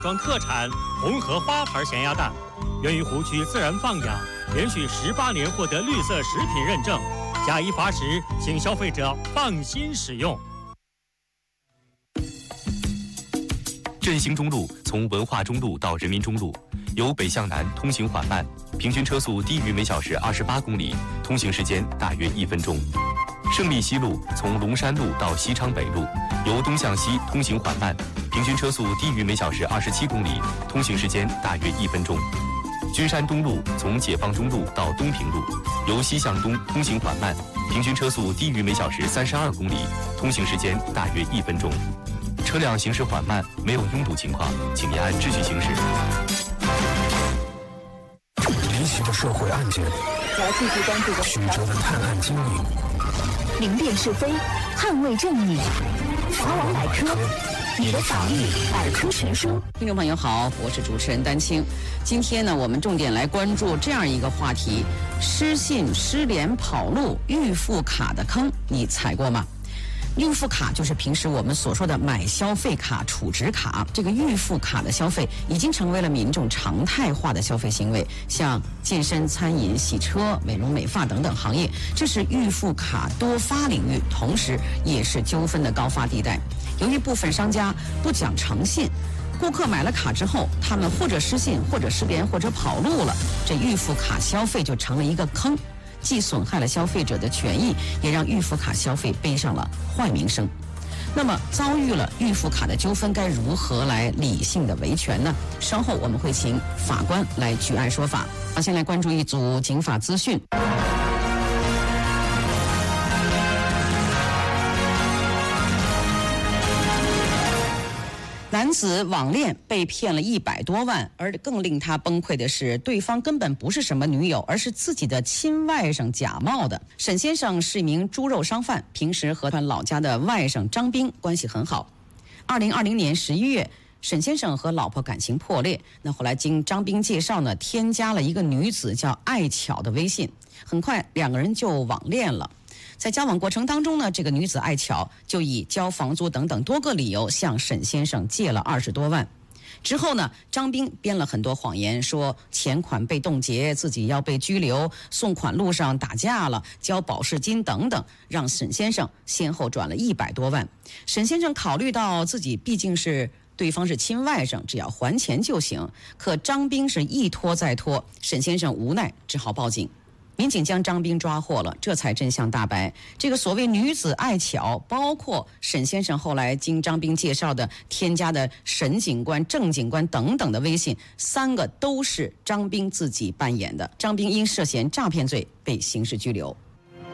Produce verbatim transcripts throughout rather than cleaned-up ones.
庄特产红河花牌咸鸭蛋，源于湖区自然放养，连续十八年获得绿色食品认证。假一罚十，请消费者放心使用。 振兴中路从文化中路到人民中路，由北向南通行缓慢，平均车速低于每小时二十八公里，通行时间大约一分钟。胜利西路从龙山路到西昌北路，由东向西通行缓慢，平均车速低于每小时二十七公里，通行时间大约一分钟。君山东路从解放中路到东平路，由西向东通行缓慢，平均车速低于每小时三十二公里，通行时间大约一分钟。车辆行驶缓慢，没有拥堵情况，请您按秩序行驶。 离奇的社会案件， 我要继续关注曲折的探案经历， 明辨是非，捍卫正义。法网百科，你的法律百科全书。 听众朋友好，我是主持人丹青。今天呢，我们重点来关注这样一个话题：失信、失联、跑路、预付卡的坑，你踩过吗？预付卡就是平时我们所说的买消费卡、储值卡。这个预付卡的消费已经成为了民众常态化的消费行为，像健身、餐饮、洗车、美容美发等等行业，这是预付卡多发领域，同时也是纠纷的高发地带。由于部分商家不讲诚信，顾客买了卡之后，他们或者失信，或者失联，或者跑路了，这预付卡消费就成了一个坑，既损害了消费者的权益，也让预付卡消费背上了坏名声。那么遭遇了预付卡的纠纷，该如何来理性的维权呢？稍后我们会请法官来举案说法。先来关注一组警法资讯。男子网恋被骗了一百多万，而更令他崩溃的是，对方根本不是什么女友，而是自己的亲外甥假冒的。沈先生是一名猪肉商贩，平时和他老家的外甥张兵关系很好。二零二零年十一月，沈先生和老婆感情破裂，那后来经张兵介绍呢，添加了一个女子叫艾巧的微信，很快两个人就网恋了。在交往过程当中呢，这个女子艾巧就以交房租等等多个理由向沈先生借了二十多万。之后呢，张兵编了很多谎言，说钱款被冻结，自己要被拘留，送款路上打架了，交保释金等等，让沈先生先后转了一百多万。沈先生考虑到自己毕竟是对方是亲外甥，只要还钱就行，可张兵是一拖再拖，沈先生无奈只好报警。民警将张兵抓获了，这才真相大白。这个所谓女子艾巧，包括沈先生后来经张兵介绍的添加的沈警官、郑警官等等的微信，三个都是张兵自己扮演的。张兵因涉嫌诈骗罪被刑事拘留。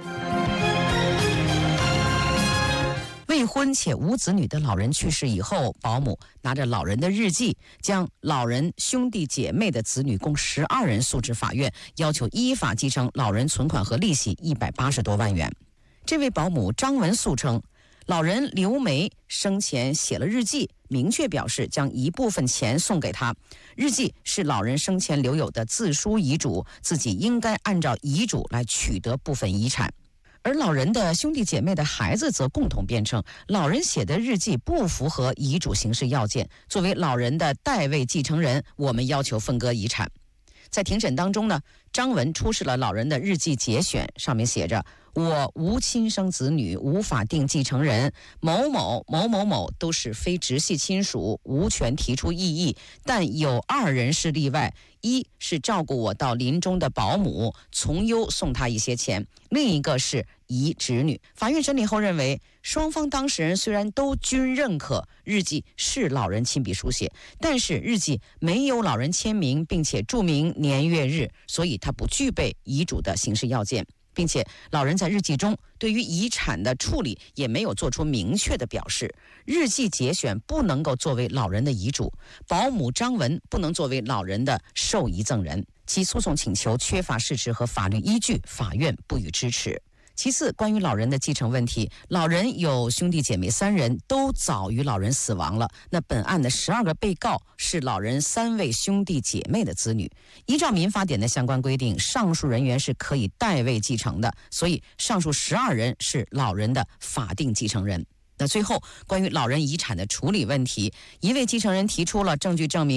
未婚且无子女的老人去世以后，保姆拿着老人的日记，将老人兄弟姐妹的子女共十二人诉至法院，要求依法继承老人存款和利息一百八十多万元。这位保姆张文诉称，老人刘梅生前写了日记，明确表示将一部分钱送给他。日记是老人生前留有的自书遗嘱，自己应该按照遗嘱来取得部分遗产。而老人的兄弟姐妹的孩子则共同辩称，老人写的日记不符合遗嘱形式要件，作为老人的代位继承人，我们要求分割遗产。在庭审当中呢，张文出示了老人的日记节选，上面写着：我无亲生子女，无法定继承人，某某某某某都是非直系亲属，无权提出异议，但有二人是例外，一是照顾我到临终的保姆，从优送他一些钱，另一个是姨侄女。法院审理后认为，双方当事人虽然都均认可日记是老人亲笔书写，但是日记没有老人签名，并且注明年月日，所以它不具备遗嘱的形式要件，并且老人在日记中对于遗产的处理也没有做出明确的表示。日记节选不能够作为老人的遗嘱，保姆张文不能作为老人的受遗赠人，其诉讼请求缺乏事实和法律依据，法院不予支持。其次，关于老人的继承问题，老人有兄弟姐妹三人，都早于老人死亡了。那本案的十二个被告是老人三位兄弟姐妹的子女。依照民法典的相关规定，上述人员是可以代位继承的，所以上述十二人是老人的法定继承人。 那最后，关于老人遗产的处理问题，一位继承人提出了证据证明